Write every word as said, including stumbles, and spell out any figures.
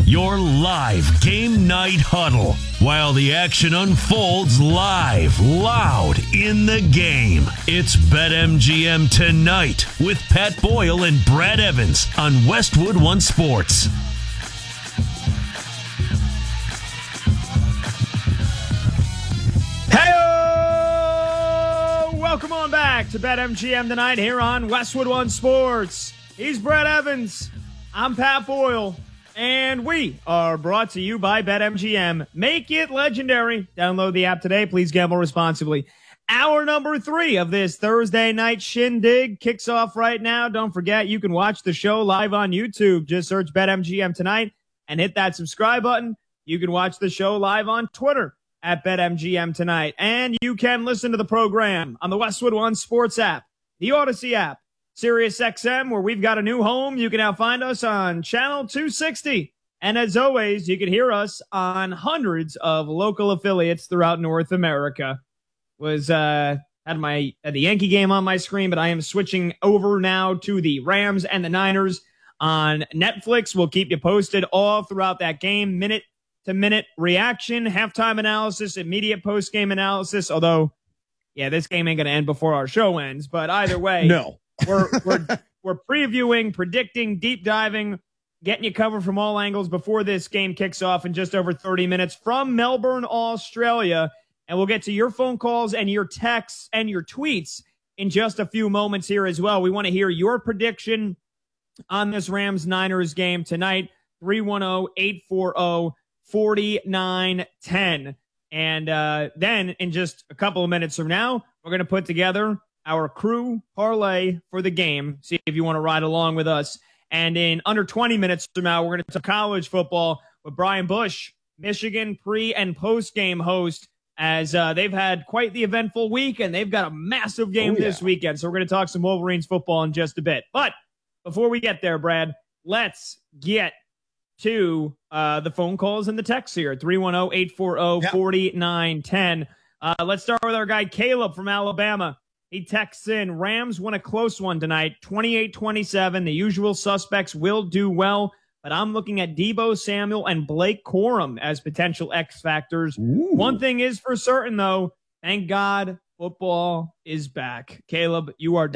your live game night huddle, while the action unfolds live, loud in the game. It's BetMGM Tonight with Pat Boyle and Brad Evans on Westwood One Sports. Welcome on back to BetMGM Tonight here on Westwood One Sports. He's Brett Evans. I'm Pat Boyle. And we are brought to you by BetMGM. Make it legendary. Download the app today. Please gamble responsibly. Hour number three of this Thursday night shindig kicks off right now. Don't forget, you can watch the show live on YouTube. Just search BetMGM Tonight and hit that subscribe button. You can watch the show live on Twitter at BetMGM Tonight. And you can listen to the program on the Westwood One Sports app, the Odyssey app, Sirius X M, where we've got a new home. You can now find us on channel two sixty. And as always, you can hear us on hundreds of local affiliates throughout North America. Was uh had my had the Yankee game on my screen, but I am switching over now to the Rams and the Niners on Netflix. We'll keep you posted all throughout that game, minute to minute reaction, halftime analysis, immediate post game analysis. Although, yeah, this game ain't gonna end before our show ends. But either way, no, we're we're we're previewing, predicting, deep diving, getting you covered from all angles before this game kicks off in just over thirty minutes from Melbourne, Australia. And we'll get to your phone calls and your texts and your tweets in just a few moments here as well. We want to hear your prediction on this Rams-Niners game tonight. three one zero, eight four zero, four nine one zero. And uh, then in just a couple of minutes from now, we're going to put together our crew parlay for the game. See if you want to ride along with us. And in under twenty minutes from now, we're going to talk college football with Brian Bush, Michigan pre- and post-game host, as uh, they've had quite the eventful week, and they've got a massive game oh, yeah. this weekend. So we're going to talk some Wolverines football in just a bit. But before we get there, Brad, let's get to uh, the phone calls and the texts here. three one zero, eight four zero, four nine one zero. Uh, let's start with our guy Caleb from Alabama. He texts in, Rams won a close one tonight, twenty-eight twenty-seven. The usual suspects will do well, but I'm looking at Deebo Samuel and Blake Corum as potential X factors. Ooh. One thing is for certain, though, thank God football is back. Caleb, you are